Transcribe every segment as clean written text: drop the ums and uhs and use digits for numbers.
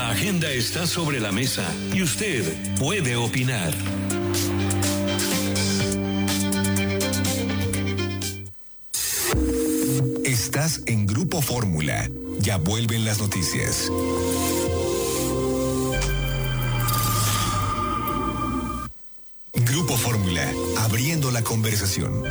La agenda está sobre la mesa y usted puede opinar. Estás en Grupo Fórmula. Ya vuelven las noticias. Grupo Fórmula, abriendo la conversación.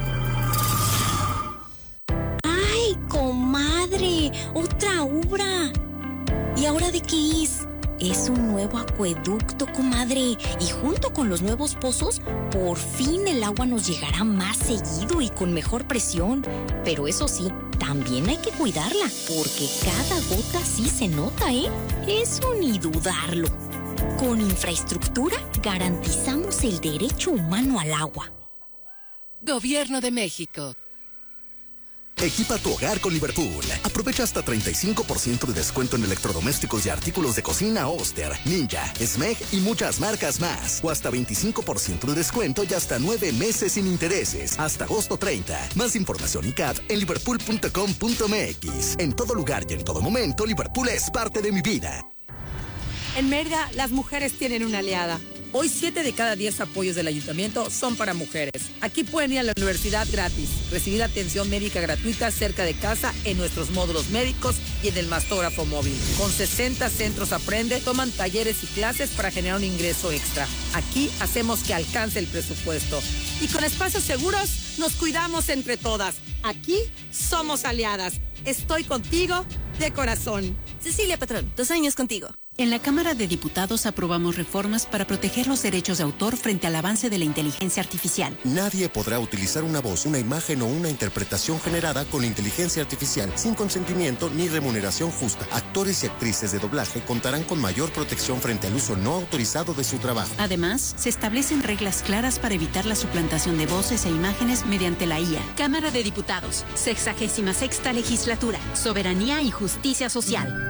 ¡Ay, comadre! ¡Otra obra! ¿Y ahora de qué es? Es un nuevo acueducto, comadre. Y junto con los nuevos pozos, por fin el agua nos llegará más seguido y con mejor presión. Pero eso sí, también hay que cuidarla, porque cada gota sí se nota, ¿eh? Eso ni dudarlo. Con infraestructura garantizamos el derecho humano al agua. Gobierno de México. Equipa tu hogar con Liverpool. Aprovecha hasta 35% de descuento en electrodomésticos y artículos de cocina Oster, Ninja, Smeg y muchas marcas más. O hasta 25% de descuento y hasta 9 meses sin intereses. Hasta agosto 30. Más información y CAT en liverpool.com.mx. En todo lugar y en todo momento, Liverpool es parte de mi vida. En Mérida, las mujeres tienen una aliada. Hoy 7 de cada 10 apoyos del ayuntamiento son para mujeres. Aquí pueden ir a la universidad gratis, recibir atención médica gratuita cerca de casa en nuestros módulos médicos y en el mastógrafo móvil. Con 60 centros Aprende, toman talleres y clases para generar un ingreso extra. Aquí hacemos que alcance el presupuesto. Y con espacios seguros, nos cuidamos entre todas. Aquí somos aliadas. Estoy contigo de corazón. Cecilia Patrón, 2 años contigo. En la Cámara de Diputados aprobamos reformas para proteger los derechos de autor frente al avance de la inteligencia artificial. Nadie podrá utilizar una voz, una imagen o una interpretación generada con inteligencia artificial sin consentimiento ni remuneración justa. Actores y actrices de doblaje contarán con mayor protección frente al uso no autorizado de su trabajo. Además, se establecen reglas claras para evitar la suplantación de voces e imágenes mediante la IA. Cámara de Diputados, 66ª Legislatura, Soberanía y Justicia Social.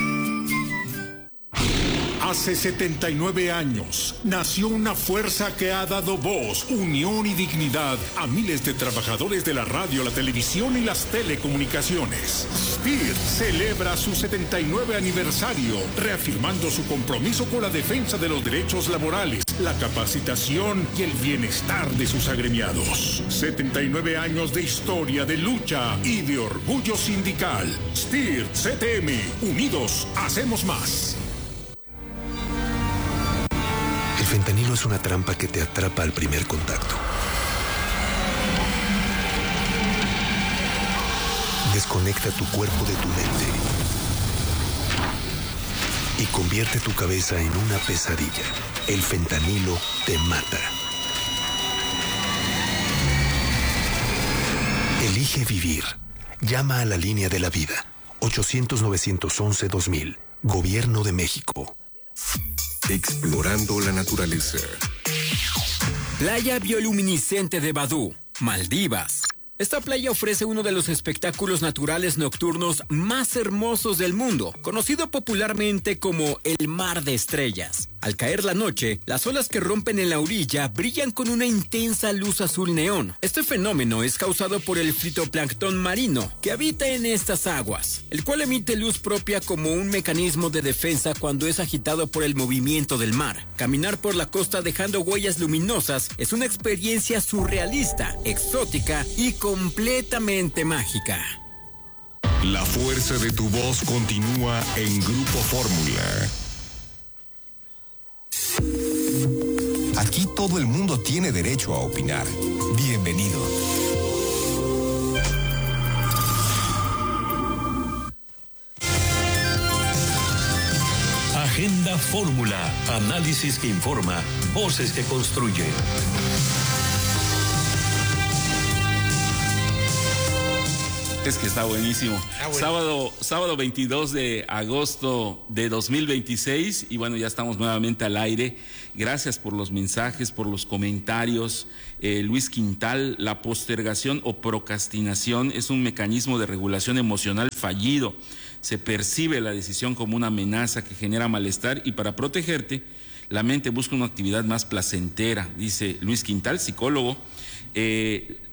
Hace 79 años nació una fuerza que ha dado voz, unión y dignidad a miles de trabajadores de la radio, la televisión y las telecomunicaciones. STIR celebra su 79 aniversario, reafirmando su compromiso con la defensa de los derechos laborales, la capacitación y el bienestar de sus agremiados. 79 años de historia, de lucha y de orgullo sindical. STIR CTM, unidos hacemos más. El fentanilo es una trampa que te atrapa al primer contacto. Desconecta tu cuerpo de tu mente y convierte tu cabeza en una pesadilla. El fentanilo te mata. Elige vivir. Llama a la línea de la vida. 800-911-2000. Gobierno de México. Explorando la naturaleza. Playa bioluminiscente de Badú, Maldivas. Esta playa ofrece uno de los espectáculos naturales nocturnos más hermosos del mundo, conocido popularmente como el Mar de Estrellas. Al caer la noche, las olas que rompen en la orilla brillan con una intensa luz azul neón. Este fenómeno es causado por el fitoplancton marino que habita en estas aguas, el cual emite luz propia como un mecanismo de defensa cuando es agitado por el movimiento del mar. Caminar por la costa dejando huellas luminosas es una experiencia surrealista, exótica y completamente mágica. La fuerza de tu voz continúa en Grupo Fórmula. Aquí todo el mundo tiene derecho a opinar. Bienvenido. Agenda Fórmula, análisis que informa, voces que construyen. Es que está buenísimo. Bueno. Sábado 22 de agosto de 2026 y bueno, ya estamos nuevamente al aire. Gracias por los mensajes, por los comentarios. Luis Quintal, la postergación o procrastinación es un mecanismo de regulación emocional fallido. Se percibe la decisión como una amenaza que genera malestar y para protegerte, la mente busca una actividad más placentera, dice Luis Quintal, psicólogo.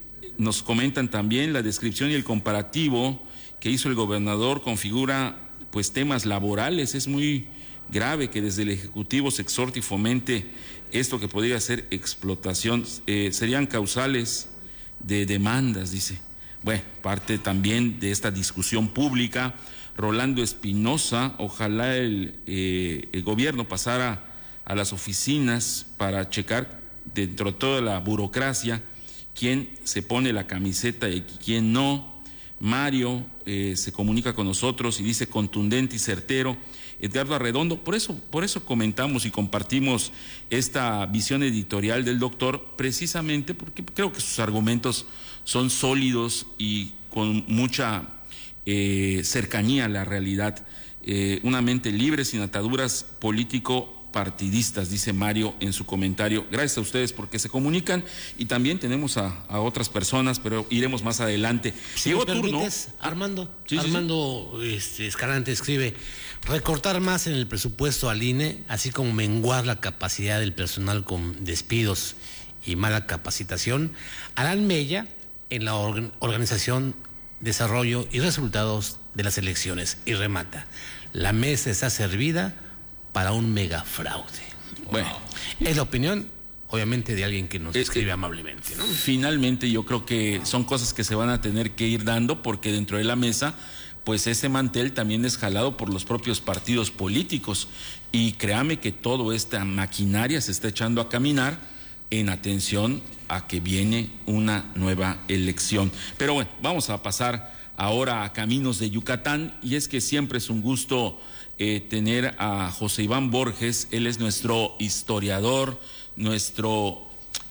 Nos comentan también la descripción y el comparativo que hizo el gobernador configura pues temas laborales. Es muy grave que desde el Ejecutivo se exhorte y fomente esto que podría ser explotación. Serían causales de demandas, dice. Bueno, parte también de esta discusión pública. Rolando Espinosa, ojalá el gobierno pasara a las oficinas para checar dentro de toda la burocracia quién se pone la camiseta y quién no. Mario se comunica con nosotros y dice contundente y certero. Edgardo Arredondo, por eso comentamos y compartimos esta visión editorial del doctor, precisamente porque creo que sus argumentos son sólidos y con mucha cercanía a la realidad. Una mente libre, sin ataduras político-partidistas, dice Mario en su comentario. Gracias a ustedes porque se comunican, y también tenemos a otras personas, pero iremos más adelante. Si Diego Turno. Armando, sí, Armando sí. Escalante escribe: recortar más en el presupuesto al INE, así como menguar la capacidad del personal con despidos y mala capacitación, harán mella en la organización, desarrollo y resultados de las elecciones. Y remata: la mesa está servida para un megafraude. Bueno, es la opinión, obviamente, de alguien que nos escribe amablemente, ¿no? Finalmente, yo creo que son cosas que se van a tener que ir dando, porque dentro de la mesa, pues ese mantel también es jalado por los propios partidos políticos, y créame que toda esta maquinaria se está echando a caminar en atención a que viene una nueva elección. Pero bueno, vamos a pasar ahora a Caminos de Yucatán, y es que siempre es un gusto tener a José Iván Borges. Él es nuestro historiador, nuestro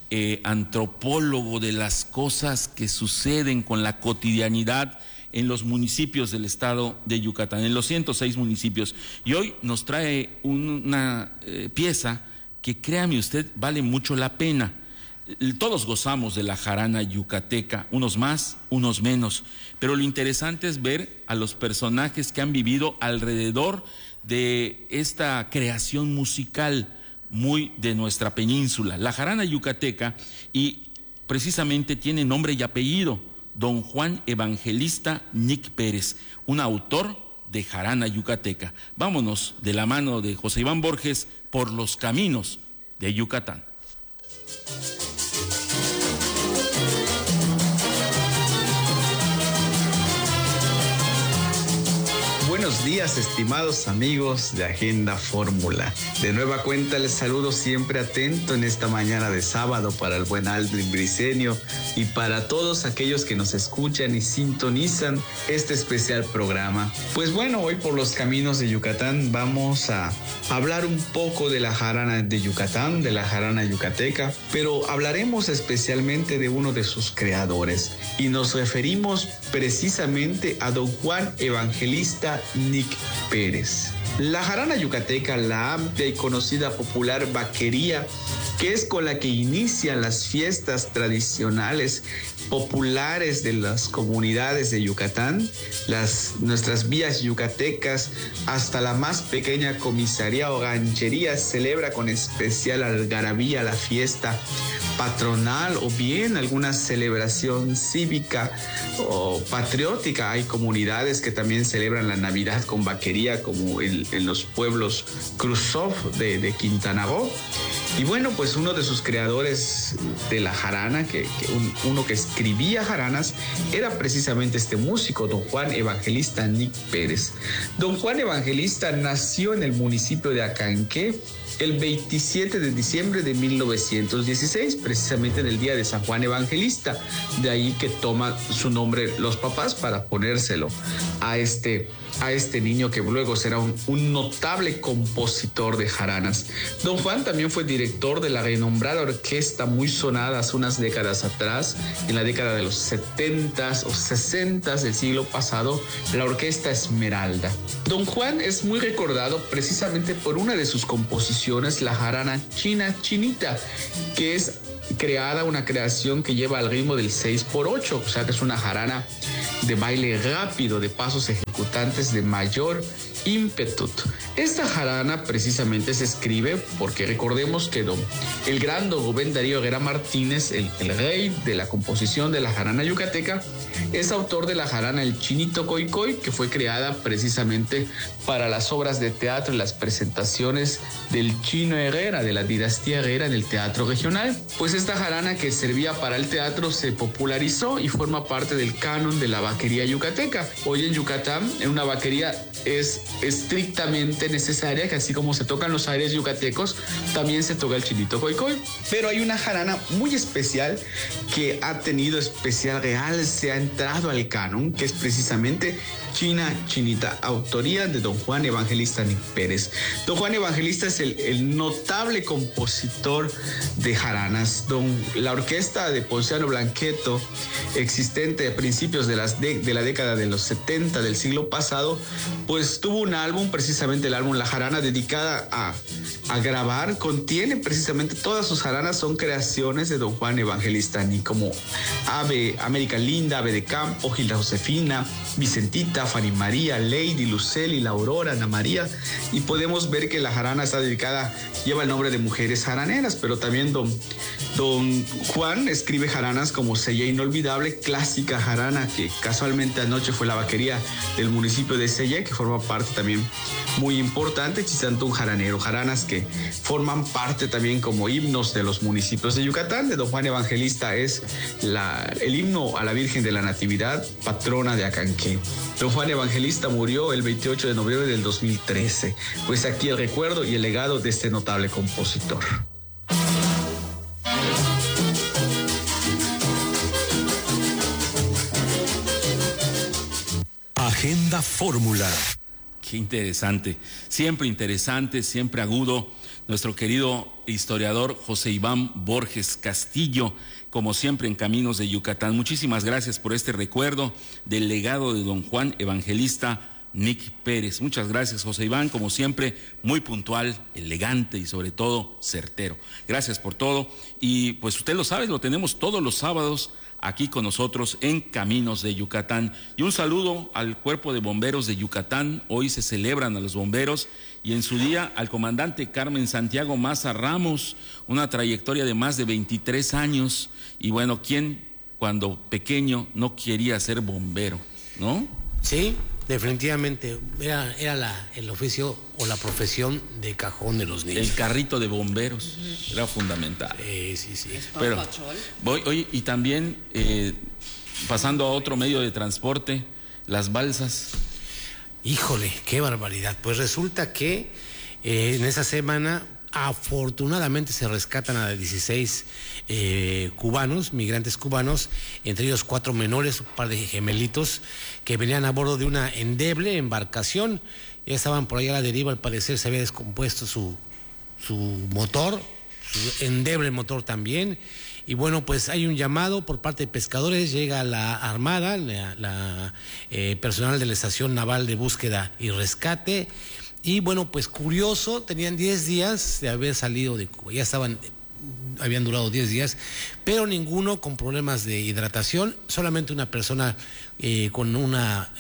antropólogo de las cosas que suceden con la cotidianidad en los municipios del estado de Yucatán, en los 106 municipios. Y hoy nos trae una pieza que, créame usted, vale mucho la pena. Todos gozamos de la jarana yucateca, unos más, unos menos, pero lo interesante es ver a los personajes que han vivido alrededor de esta creación musical muy de nuestra península. La jarana yucateca, y precisamente tiene nombre y apellido: don Juan Evangelista Nick Pérez, un autor de jarana yucateca. Vámonos de la mano de José Iván Borges por los caminos de Yucatán. Buenos días, estimados amigos de Agenda Fórmula. De nueva cuenta les saludo siempre atento en esta mañana de sábado para el buen Aldrin Briceño y para todos aquellos que nos escuchan y sintonizan este especial programa. Pues bueno, hoy por los caminos de Yucatán vamos a hablar un poco de la jarana de Yucatán, de la jarana yucateca, pero hablaremos especialmente de uno de sus creadores, y nos referimos precisamente a don Juan Evangelista Nick Pérez. La jarana yucateca, la amplia y conocida popular vaquería, que es con la que inician las fiestas tradicionales populares de las comunidades de Yucatán, nuestras vías yucatecas, hasta la más pequeña comisaría o ganchería, celebra con especial algarabía la fiesta patronal o bien alguna celebración cívica o patriótica. Hay comunidades que también celebran la Navidad con vaquería, como en los pueblos Cruzov de Quintana Roo. Y bueno, pues uno de sus creadores de la jarana, uno que escribía jaranas, era precisamente este músico, don Juan Evangelista Nick Pérez. Don Juan Evangelista nació en el municipio de Acanqué el 27 de diciembre de 1916, precisamente en el día de San Juan Evangelista. De ahí que toma su nombre los papás para ponérselo a este niño, que luego será un notable compositor de jaranas. Don Juan también fue director de la renombrada orquesta muy sonada hace unas décadas atrás, en la década de los 70s o 60s del siglo pasado, la Orquesta Esmeralda. Don Juan es muy recordado precisamente por una de sus composiciones, la jarana China Chinita, que es una creación que lleva al ritmo del 6x8, o sea que es una jarana de baile rápido, de pasos ejecutantes de mayor Impetut. Esta jarana precisamente se escribe porque recordemos que el gran don Rubén Darío Herrera Martínez, el rey de la composición de la jarana yucateca, es autor de la jarana El Chinito Coicoy, que fue creada precisamente para las obras de teatro y las presentaciones del Chino Herrera, de la dinastía Herrera en el teatro regional. Pues esta jarana que servía para el teatro se popularizó y forma parte del canon de la vaquería yucateca. Hoy en Yucatán, en una vaquería es estrictamente necesaria que así como se tocan los aires yucatecos, también se toca el Chinito Coicoy. Pero hay una jarana muy especial que ha tenido especial real, se ha entrado al canon, que es precisamente China Chinita, autoría de don Juan Evangelista Nick Pérez. Don Juan Evangelista es el notable compositor de jaranas. La orquesta de Ponciano Blanqueto, existente a principios de la década de los 70 del siglo pasado, pues tuvo un álbum, precisamente el álbum La Jarana, dedicada a grabar. Contiene precisamente todas sus jaranas, son creaciones de don Juan Evangelista Nick, como Ave, América Linda, Ave de Campo, Gilda Josefina, Vicentita, Fanny María, Lady, Luceli, La Aurora, Ana María, y podemos ver que la jarana está dedicada, lleva el nombre de Mujeres Jaraneras, pero también don Juan escribe jaranas como Sella Inolvidable, clásica jarana que casualmente anoche fue la vaquería del municipio de Sella, que forma parte también muy importante, Chizantún Jaranero, jaranas que forman parte también como himnos de los municipios de Yucatán. De don Juan Evangelista es el himno a la Virgen de la Natividad, patrona de Acanqué. Don Juan Evangelista murió el 28 de noviembre del 2013. Pues aquí el recuerdo y el legado de este notable compositor. Agenda Fórmula. Qué interesante, siempre agudo, nuestro querido historiador José Iván Borges Castillo, como siempre en Caminos de Yucatán. Muchísimas gracias por este recuerdo del legado de don Juan Evangelista Nick Pérez. Muchas gracias, José Iván, como siempre, muy puntual, elegante y sobre todo certero. Gracias por todo y pues usted lo sabe, lo tenemos todos los sábados aquí con nosotros en Caminos de Yucatán. Y un saludo al Cuerpo de Bomberos de Yucatán. Hoy se celebran a los bomberos y en su día al comandante Carmen Santiago Maza Ramos, una trayectoria de más de 23 años. Y bueno, ¿quién cuando pequeño no quería ser bombero, no? Sí, definitivamente. Era el oficio o la profesión de cajón de los niños. El carrito de bomberos era fundamental. Sí. Pero oye, y también pasando a otro medio de transporte, las balsas. Híjole, qué barbaridad. Pues resulta que en esa semana afortunadamente se rescatan a 16 cubanos, migrantes cubanos, entre ellos 4 menores, un par de gemelitos que venían a bordo de una endeble embarcación. Ya estaban por allá a la deriva, al parecer se había descompuesto su motor, su endeble motor también. Y bueno, pues hay un llamado por parte de pescadores, llega la Armada, la personal de la Estación Naval de Búsqueda y Rescate. Y bueno, pues curioso, tenían 10 días de haber salido de Cuba, habían durado 10 días, pero ninguno con problemas de hidratación, solamente una persona con una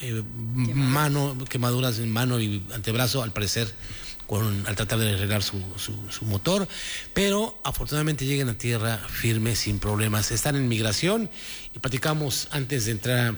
quemaduras en mano y antebrazo, al parecer, al tratar de arreglar su motor, pero afortunadamente llegan a tierra firme sin problemas. Están en migración y platicamos antes de entrar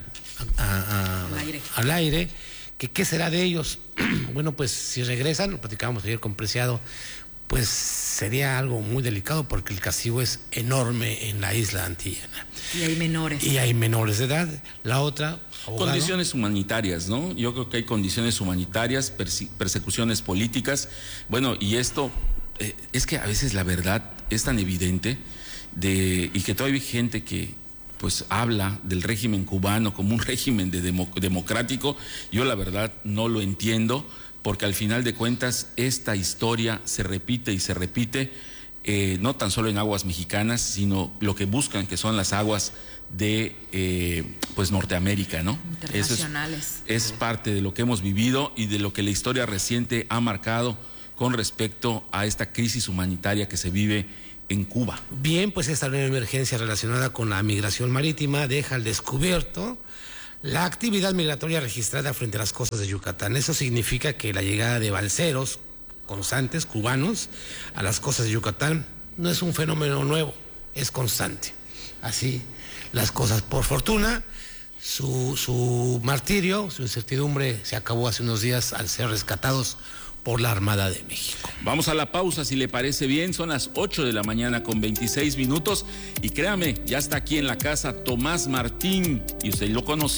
al aire. ¿Qué será de ellos? Bueno, pues si regresan, lo platicábamos ayer con Preciado, pues sería algo muy delicado porque el castigo es enorme en la isla antillana. Y hay menores. Y hay menores de edad. La otra, abogado. Condiciones humanitarias, ¿no? Yo creo que hay condiciones humanitarias, persecuciones políticas. Bueno, y esto es que a veces la verdad es tan evidente y que todavía hay gente que pues habla del régimen cubano como un régimen democrático. Yo la verdad no lo entiendo, porque al final de cuentas esta historia se repite y se repite, no tan solo en aguas mexicanas, sino lo que buscan, que son las aguas de pues Norteamérica, ¿no? Internacionales. Es parte de lo que hemos vivido y de lo que la historia reciente ha marcado con respecto a esta crisis humanitaria que se vive en Cuba. Bien, pues esta nueva emergencia relacionada con la migración marítima deja al descubierto la actividad migratoria registrada frente a las costas de Yucatán. Eso significa que la llegada de balseros constantes, cubanos, a las costas de Yucatán no es un fenómeno nuevo, es constante. Así las cosas. Por fortuna, su martirio, su incertidumbre se acabó hace unos días al ser rescatados por la Armada de México. Vamos a la pausa, si le parece bien. Son las 8 de la mañana con 26 minutos. Y créame, ya está aquí en la casa Tomás Martín, y usted lo conoce.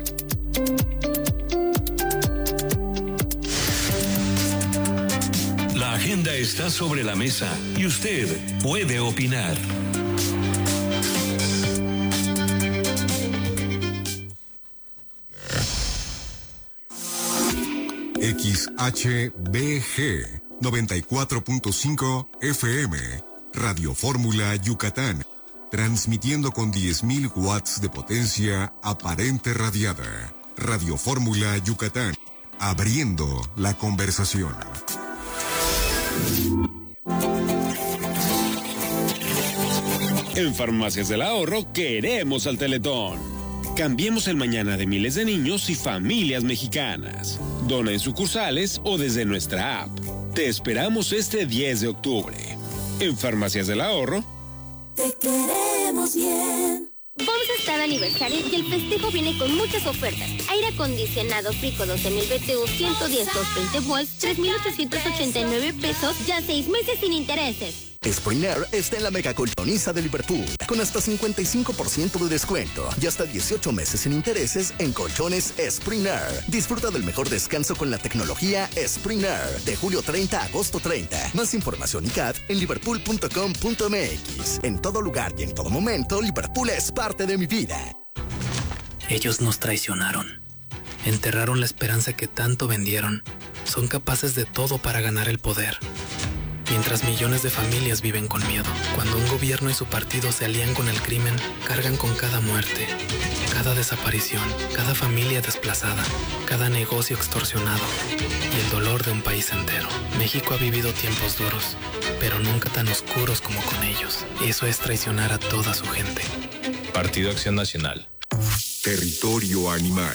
La agenda está sobre la mesa y usted puede opinar. XHBG 94.5 FM, Radio Fórmula Yucatán, transmitiendo con 10.000 watts de potencia aparente radiada. Radio Fórmula Yucatán, abriendo la conversación. En Farmacias del Ahorro queremos al Teletón. Cambiemos el mañana de miles de niños y familias mexicanas. Dona en sucursales o desde nuestra app. Te esperamos este 10 de octubre. En Farmacias del Ahorro. Te queremos bien. Vamos a estar de aniversario y el festejo viene con muchas ofertas. Aire acondicionado Frico 12.000 BTU 110 220 volts, 3,889 pesos, ya 6 meses sin intereses. Spring Air está en la mega colchoniza de Liverpool, con hasta 55% de descuento y hasta 18 meses sin intereses en colchones Spring Air. Disfruta del mejor descanso con la tecnología Spring Air, de julio 30 a agosto 30. Más información y CAT en liverpool.com.mx. En todo lugar y en todo momento, Liverpool es parte de mi vida. Ellos nos traicionaron. Enterraron la esperanza que tanto vendieron. Son capaces de todo para ganar el poder. Mientras millones de familias viven con miedo. Cuando un gobierno y su partido se alían con el crimen, cargan con cada muerte, cada desaparición, cada familia desplazada, cada negocio extorsionado y el dolor de un país entero. México ha vivido tiempos duros, pero nunca tan oscuros como con ellos. Eso es traicionar a toda su gente. Partido Acción Nacional. Territorio animal.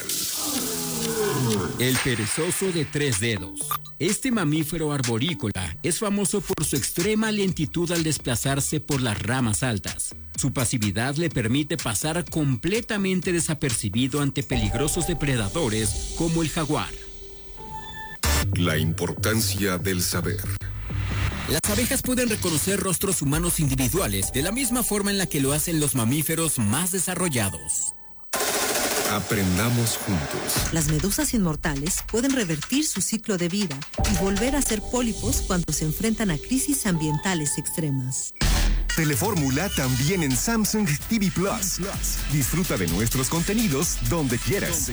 El perezoso de 3 dedos. Este mamífero arborícola es famoso por su extrema lentitud al desplazarse por las ramas altas. Su pasividad le permite pasar completamente desapercibido ante peligrosos depredadores como el jaguar. La importancia del saber. Las abejas pueden reconocer rostros humanos individuales de la misma forma en la que lo hacen los mamíferos más desarrollados. Aprendamos juntos. Las medusas inmortales pueden revertir su ciclo de vida y volver a ser pólipos cuando se enfrentan a crisis ambientales extremas. Telefórmula también en Samsung TV Plus. Disfruta de nuestros contenidos donde quieras.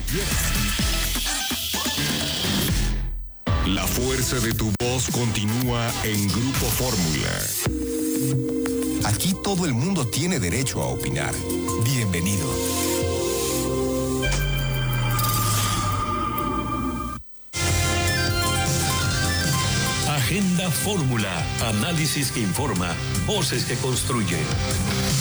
La fuerza de tu voz continúa en Grupo Fórmula. Aquí todo el mundo tiene derecho a opinar. Bienvenido. Agenda Fórmula, análisis que informa, voces que construyen.